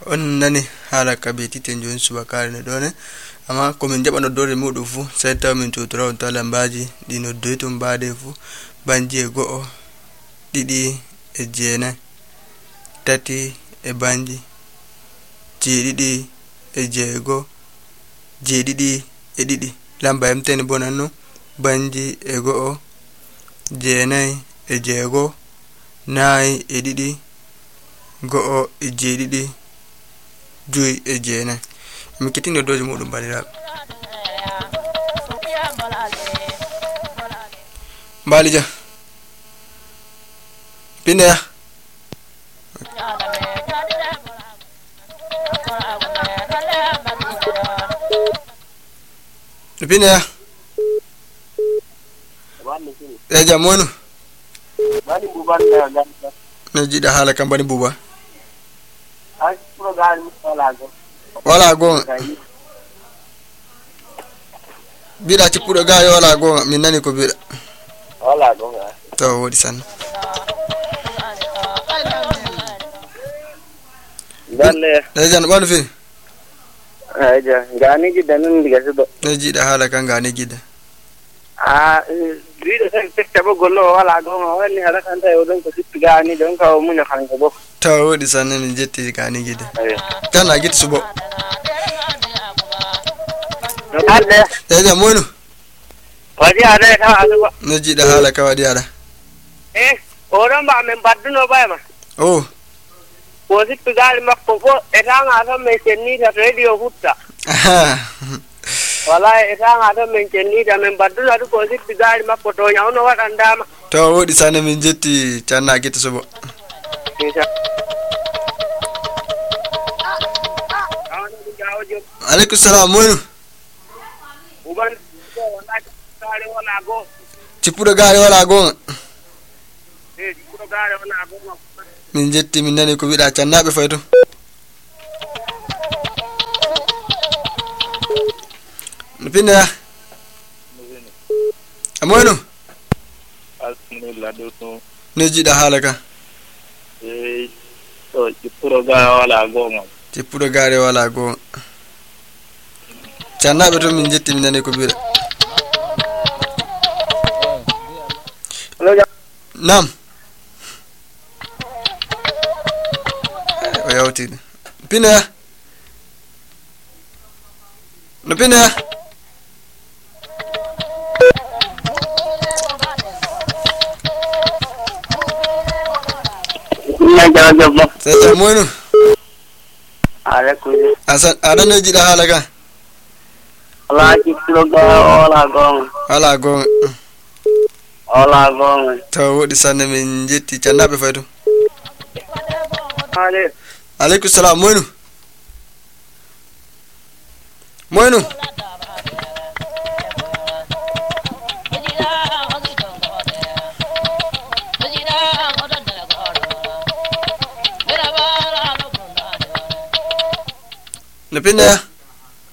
on nani hala kabeti tenjon subakare ne done ama ko min jaba no dore mudum fu sai taw min tutura on tala mbaji di no doyto mbade fu banje go'o didi e jeena tati e banji jeedidi e jeego jeedidi e didi lamba emten bonanno banji e go'o jeenay e jeego nay e didi go'o e jeedidi joy e jeena mi kitino doje mudum banira balija pinda pinda ya jamonu bani buban da ganta na jida hala kan bani buba ai puro gal wala go bida ci puro ga wala go min nani ko bida wala go to wodi san dalle jan banu fi aja gani gida nan diga sudo na jida hala kan gani gida Dito sa tabo gollo wala go wani hada kan tayo don ko sipga ni don ka mun kan go tawo di sanne min jetti gani gide kana git subo alde ya mono wadi ada ka asuba naji da hala ka wadi ada oron ba men badduno ba ma oh ko sipga makko fo etanga to me senni ta radio hutta wala etanga to men senni da men badduno ko sipga makko to nyawno wadandama to wodi sanne min jetti tanna git subo alaikum salam mono uban wala gare wala go cipudo gare wala go cipudo gare wala go min jetti min nani ko bida cannabe fayto pinda amono alhamdulillah do ne jida halaka to cipudo gare wala go cipudo gare wala go cannabe to min jetti min nani ko bida nam oyawti pina no pina ya jabba sai mono ala ko asan ada no jida halaka ala ki kiloga ala go to wodi sanne min jetti cannabe fayto alaikum salam moynu napenda